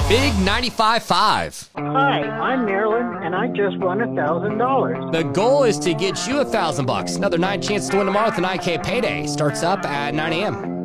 Big 95.5. Hi, I'm Marilyn, and I just won $1,000. The goal is to get you $1,000. Another 9 chances to win tomorrow with the 9K payday. Starts up at 9 a.m.